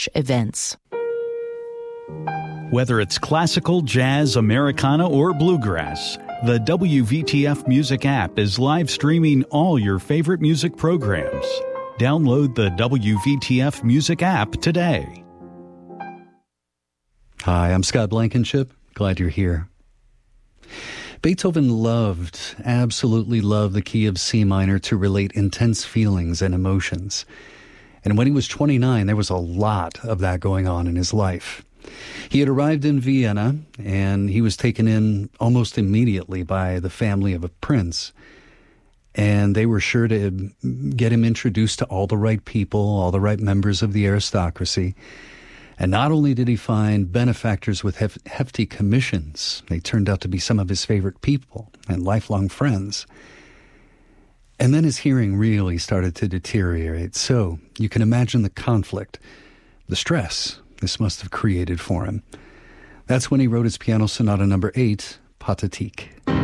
events. Whether it's classical, jazz, Americana, or bluegrass, the WVTF Music app is live streaming all your favorite music programs. Download the WVTF Music app today. Hi, I'm Scott Blankenship. Glad you're here. Beethoven absolutely loved the key of C minor to relate intense feelings and emotions. And when he was 29, there was a lot of that going on in his life. He had arrived in Vienna, and he was taken in almost immediately by the family of a prince. And they were sure to get him introduced to all the right people, all the right members of the aristocracy. And not only did he find benefactors with hefty commissions, they turned out to be some of his favorite people and lifelong friends. And then his hearing really started to deteriorate. So you can imagine the conflict, the stress this must have created for him. That's when he wrote his Piano Sonata No. 8, Pathétique.